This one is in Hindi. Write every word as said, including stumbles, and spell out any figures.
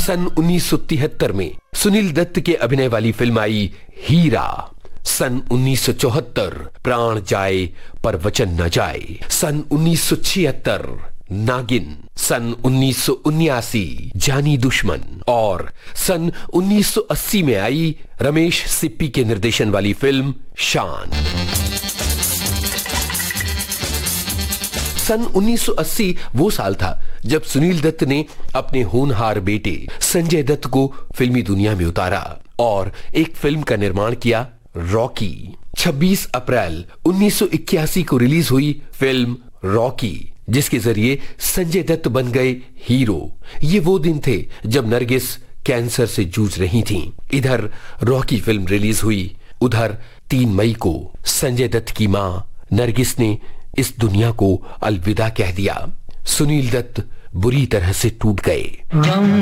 सन उन्नीस सौ तिहत्तर में सुनील दत्त के अभिनय वाली फिल्म आई हीरा। सन उन्नीस सौ चौहत्तर प्राण जाए पर वचन न जाए। सन उन्नीस सौ छिहत्तर नागिन। सन उन्नीस सौ उन्यासी जानी दुश्मन। और सन उन्नीस सौ अस्सी में आई रमेश सिप्पी के निर्देशन वाली फिल्म शान। सन उन्नीस सौ अस्सी वो साल था जब सुनील दत्त ने अपने होनहार बेटे संजय दत्त को फिल्मी दुनिया में उतारा और एक फिल्म का निर्माण किया, रॉकी। छब्बीस अप्रैल उन्नीस सौ इक्यासी को रिलीज हुई फिल्म रॉकी, जिसके जरिए संजय दत्त बन गए हीरो। ये वो दिन थे जब नरगिस कैंसर से जूझ रही थीं। इधर रॉकी फिल्म रिलीज हुई, उधर तीन मई को संजय दत्त की मां नरगिस ने इस दुनिया को अलविदा कह दिया। सुनील दत्त बुरी तरह से टूट गए।